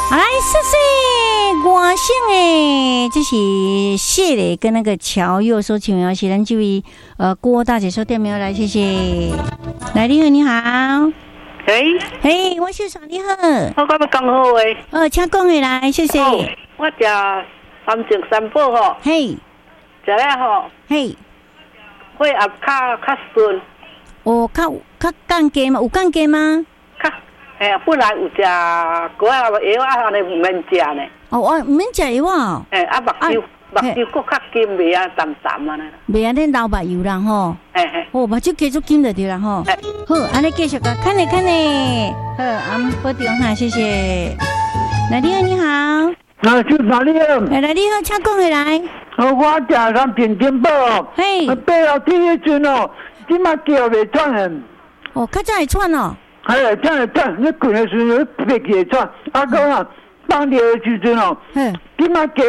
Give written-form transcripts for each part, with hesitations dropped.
好来，谢谢外省诶，这是谢磊跟那个乔佑所请邀是咱这位郭大姐所点名来，谢谢。来，你好，你好。嘿，我是啥？你好。 我要讲好话。 请讲下来，谢谢。 我食三食三宝吼。 嘿。 食了吼。 嘿。 血压较顺。 哦，较降低吗？有降低吗？ 本来有食果啊药啊，安尼唔免食呢。 哦，唔免食药啊。 目睭搁较金，袂啊淡淡啊呢。 袂安尼流目油啦吼。哦，目睭继续金就对啦吼。好，安尼继续个，看呢。好，保重哈，谢谢。来，你好，你好。 就哪里好？ 来，你好，请讲下来。 我食三片金宝哦。 嘿。 爬楼梯迄阵哦，即马叫袂喘诶。 哦，较早会喘哦。 这样喘，你困的时候爬起来喘，讲啊，放尿的时阵哦，即马加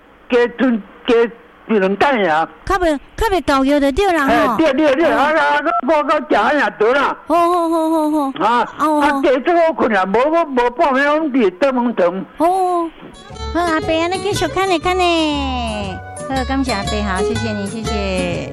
2等呀。较袂高腰就对啦吼。对，我到食安也得啦。 好。 加做好困啊，无半暝拢伫倒门床。 好，阿伯安尼继续看呢。好，感谢阿伯，好，谢谢你，谢谢。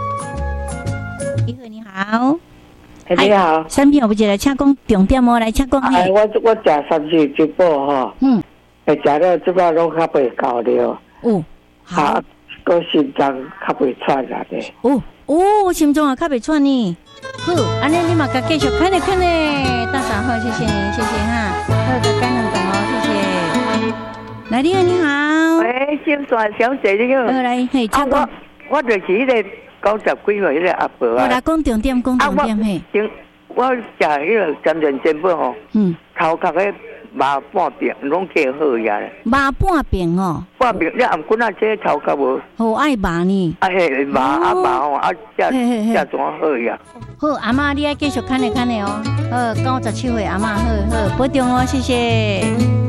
你好。 你好， 产品我不记得，请讲重点哦，来请讲。 我食三食一宝吼，食了即摆拢较袂高了。好，个心脏较袂喘啦咧。 心脏也较袂喘呢。好，安尼你嘛甲继续看呢，大嫂好，谢谢你，谢谢哈。好，甲感恩感哦，谢谢。来，你好，你好。 喂，心酸小姐你好。 好来，嘿，请讲。 我就是迄个90几岁迄个阿伯啊。 我来讲重点，嘿。 我食迄个三全全宝吼，头壳个麻半边拢计好呀咧。 麻半边哦。 半边，你暗棍啊，这头壳无。 好爱麻呢。 麻吼，这怎好呀？ 好，阿嬷你爱继续看呢哦。97岁阿嬷，好，保重哦，谢谢。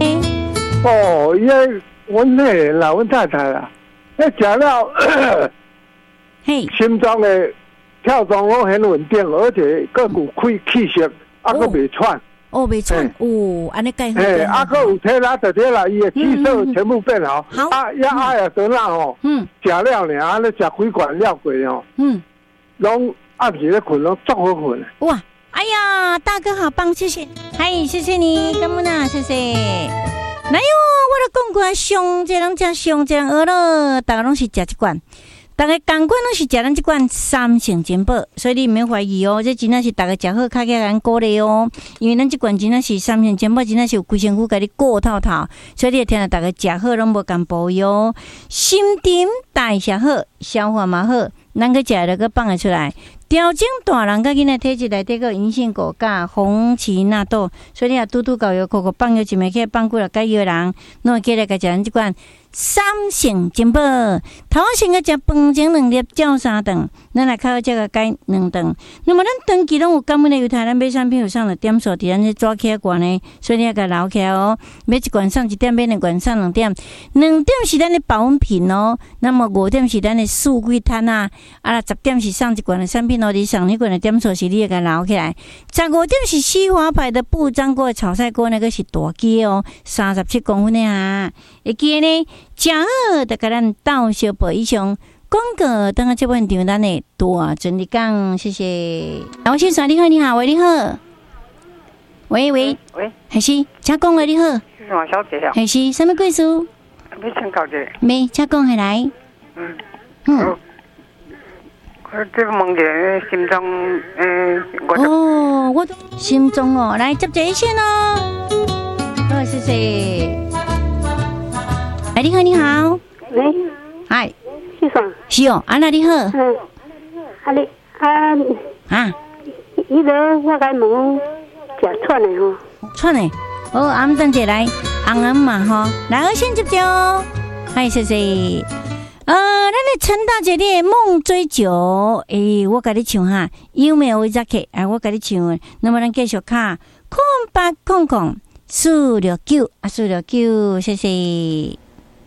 阮那个老阮太太啦，食了。心脏的跳动拢很稳定，而且佫有气息，佫袂喘。 袂喘，安尼介好。 佫有体力就体力，伊的气色全部变好。也得那吼，食了呢，安尼食几罐了过吼，拢暗时咧困，拢足好困。 哇，哎呀，大哥好棒，谢谢，谢谢你，感恩啊，谢谢。来哟，我都讲过，上这人食，上这人饿了，大家拢是食一罐。大家同款拢是食咱这款三成金宝，所以你唔免怀疑哦，这真正是大家食好，较给咱鼓励哦。因为咱这款真正是三成金宝，真正是有规身躯给你顾透透，所以你会听到大家食好拢无甘保佑，心沉代谢好，消化嘛好，咱个食了个放得出来。调整大人甲囡仔体质内底个银杏果甲红荠纳豆，所以你也拄搞药，口放药一枚起放几落解药人，拢会起来甲食咱这款三成金宝。头先个食饭前2粒，照3顿，咱来靠这个解2顿。那么咱长期拢有感恩的犹太，咱买产品有上了点数，伫咱这抓起来罐呢，所以你要甲留起来哦。买一罐上1点，买2罐上2点，2点是咱的保温瓶哦。那么5点是咱的四季摊啊，10点是上1罐的产品。你上那罐的点数是你要给留起来，15点是西华牌的不粘锅炒菜锅，那个是大机哦，37公分的啊。会记呢，食好就给咱倒小杯以上。广告等下这本场咱的大整理讲，谢谢。我先说你好，你好，喂，你好，喂，还是请讲喂，你好， 是王小姐啊， 还是什么贵数？ 没请教姐， 没，请讲下来。 我这个问题心脏， 我心脏哦，来接这一线哦。好，谢谢。哎，你好，你好。 喂。 嗨。 是啥？ 是哦，安娜你好。 伊个我该问食串的吼。 串的，俺们等下来，红嘛吼，来我先接着哦。嗨，谢谢。咱的陈大姐你的梦追酒，我甲你唱哈，有没有在客？我甲你唱，那么咱继续卡，0800 469，469，谢谢。